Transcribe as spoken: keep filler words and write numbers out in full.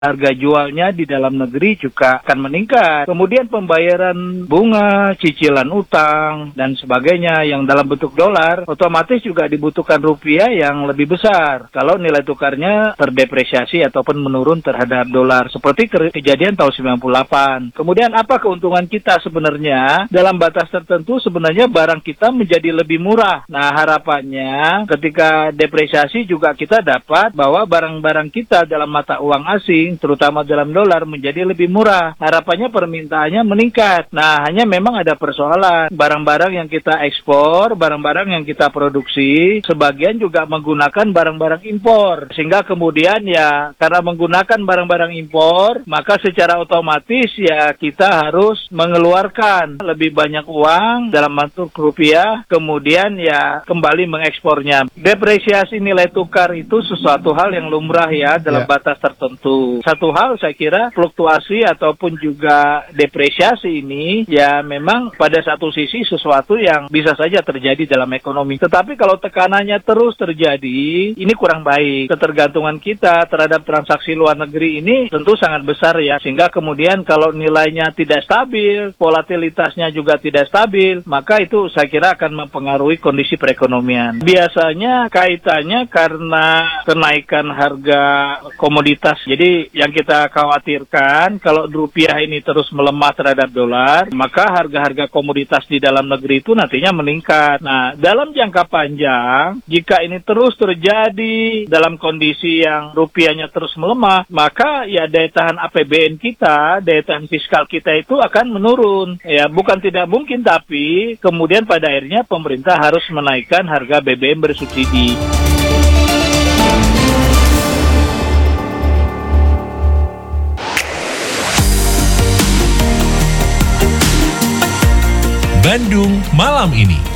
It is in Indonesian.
harga jualnya di dalam negeri juga akan meningkat. Kemudian pembayaran bunga, cicilan utang, dan sebagainya yang dalam bentuk dolar, otomatis juga dibutuhkan rupiah yang lebih besar kalau nilai tukarnya terdepresiasi ataupun menurun terhadap dolar. Seperti ke- kejadian tahun sembilan puluh delapan. Kemudian apa keuntungan kita sebenarnya? Dalam batas tertentu sebenarnya barang kita menjadi lebih murah. Nah, harapannya ketika depresiasi juga kita dapat bahwa barang-barang kita dalam mata uang asing, terutama dalam dolar, menjadi lebih murah. Harapannya permintaannya meningkat. Nah, hanya memang ada persoalan. Barang-barang yang kita ekspor, barang-barang yang kita produksi, sebagian juga menggunakan barang-barang impor. Sehingga kemudian ya, karena menggunakan barang-barang impor, maka secara otomatis ya kita harus mengeluarkan lebih banyak uang dalam bentuk rupiah, kemudian ya kembali mengekspornya. Depresiasi nilai tukar itu sesuatu hal yang lumrah ya dalam Ya. batas tertentu. Satu hal saya kira fluktuasi ataupun juga depresiasi ini ya memang pada satu sisi sesuatu yang bisa saja terjadi dalam ekonomi. Tetapi kalau tekanannya terus terjadi, ini kurang baik. Ketergantungan kita terhadap transaksi luar negeri ini tentu sangat besar ya. Sehingga kemudian kalau nilainya tidak stabil, volatilitasnya juga tidak stabil, maka itu saya kira akan mempengaruhi kondisi perekonomian. Biasanya kaitannya karena kenaikan harga komoditas. Jadi yang kita khawatirkan kalau rupiah ini terus melemah terhadap dolar, maka harga-harga komoditas di dalam negeri itu nantinya meningkat. Nah, dalam jangka panjang, jika ini terus terjadi dalam kondisi yang rupiahnya terus melemah, maka ya daya tahan A P B N kita, daya tahan fiskal kita itu akan menurun. Ya, bukan tidak mungkin, tapi kemudian pada akhirnya pemerintah harus menaikkan harga B B M bersubsidi. Bandung Malam Ini.